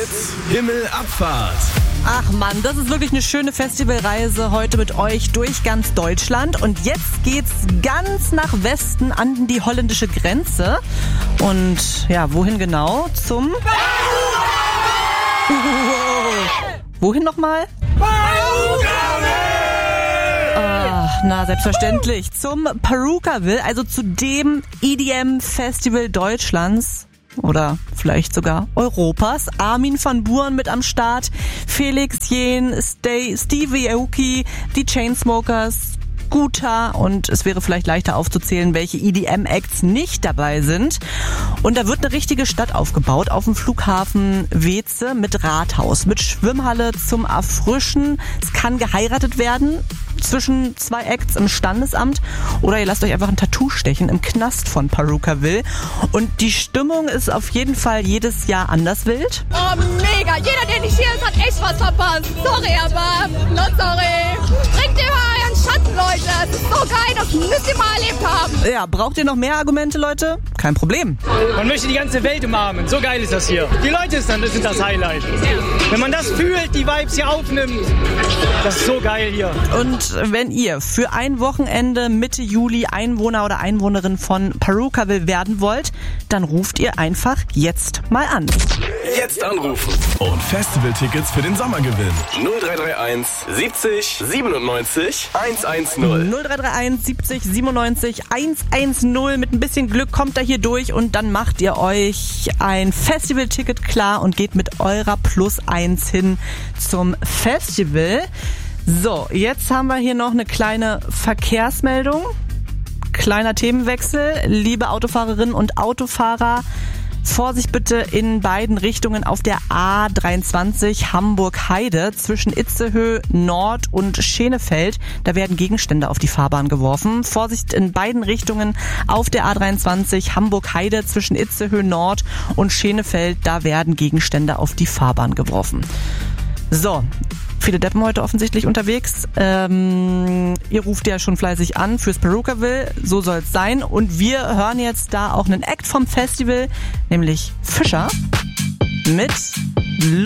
Himmelabfahrt. Ach Mann, das ist wirklich eine schöne Festivalreise heute mit euch durch ganz Deutschland. Und jetzt geht's ganz nach Westen an die holländische Grenze. Und ja, wohin genau? Zum... Wohin nochmal? Na, selbstverständlich. Zum Parookaville, also zu dem EDM-Festival Deutschlands. Oder vielleicht sogar Europas. Armin van Buuren mit am Start, Felix Jähn, Stevie Aoki, die Chainsmokers, Guta, und es wäre vielleicht leichter aufzuzählen, welche EDM-Acts nicht dabei sind. Und da wird eine richtige Stadt aufgebaut auf dem Flughafen Weeze mit Rathaus, mit Schwimmhalle zum Erfrischen. Es kann geheiratet werden zwischen zwei Acts im Standesamt oder ihr lasst euch einfach ein Tattoo stechen im Knast von Parookaville. Und die Stimmung ist auf jeden Fall jedes Jahr anders wild. Oh, mega! Jeder, der nicht hier ist, hat echt was verpasst. Sorry, aber not sorry. Bringt ihr mal euren Schatten, Leute. Das ist so geil, das müsst ihr mal erlebt haben. Ja, braucht ihr noch mehr Argumente, Leute? Kein Problem. Man möchte die ganze Welt umarmen. So geil ist das hier. Die Leute sind das Highlight. Wenn man das fühlt, die Vibes hier aufnimmt, das ist so geil hier. Und wenn ihr für ein Wochenende Mitte Juli Einwohner oder Einwohnerin von Parookaville werden wollt, dann ruft ihr einfach jetzt mal an. Jetzt anrufen und Festivaltickets für den Sommer gewinnen. 0331 70 97 110. 0331 70 97 110. Mit ein bisschen Glück kommt er hier durch und dann macht ihr euch ein Festivalticket klar und geht mit eurer +1 hin zum Festival. So, jetzt haben wir hier noch eine kleine Verkehrsmeldung. Kleiner Themenwechsel. Liebe Autofahrerinnen und Autofahrer, Vorsicht bitte in beiden Richtungen auf der A23 Hamburg-Heide zwischen Itzehoe Nord und Schenefeld. Da werden Gegenstände auf die Fahrbahn geworfen. Vorsicht in beiden Richtungen auf der A23 Hamburg-Heide zwischen Itzehoe Nord und Schenefeld. Da werden Gegenstände auf die Fahrbahn geworfen. So, viele Deppen heute offensichtlich unterwegs. Ihr ruft ja schon fleißig an fürs Parookaville, so soll's sein. Und wir hören jetzt da auch einen Act vom Festival, nämlich Fischer mit